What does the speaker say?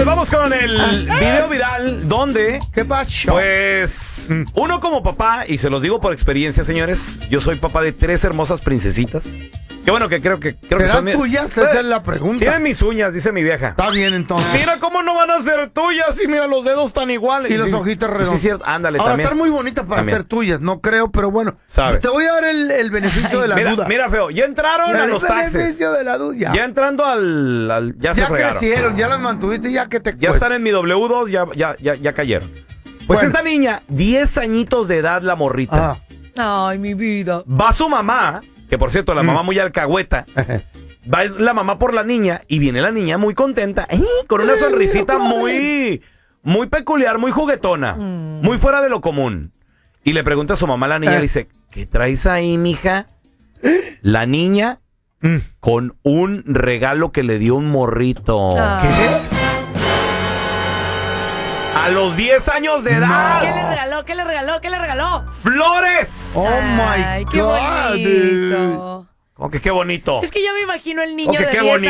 Señores, vamos con el video viral donde, ¿Qué pasó? pues, uno como papá, y se los digo por experiencia, señores, yo soy papá de 3 hermosas princesitas. Qué bueno que creo que ¿Serán son tuyas? Esa es la pregunta. Tienen mis uñas, dice mi vieja. Está bien, entonces. Mira cómo no van a ser tuyas y mira los dedos tan iguales. Y los ojitos redondos. Sí, cierto. Ándale, Ahora, también. están muy bonitas para También. ser tuyas, no creo, pero bueno. Sabe. Te voy a dar el beneficio de la duda. Mira, feo, ya entraron a El los taxes. beneficio de la duda. Ya entrando ya se Ya fregaron. crecieron, ya las mantuviste, ya que te Ya están en mi W2, ya cayeron. Pues Bueno. esta niña, 10 añitos de edad la morrita. Ay, mi vida. Va su mamá, que por cierto, la mamá muy alcahueta. Va la mamá por la niña y viene la niña muy contenta, con una sonrisita muy peculiar, muy juguetona, muy fuera de lo común. Y le pregunta a su mamá, la niña le dice, ¿qué traes ahí, mija? La niña con un regalo que le dio un morrito. ¿Qué? A los 10 años de edad. ¿Qué le regaló? ¿Qué le regaló? ¿Qué le regaló? ¡Flores! Oh Ay, my qué God. bonito. ¿Cómo que qué bonito? Es que yo me imagino el niño Ok, de qué 10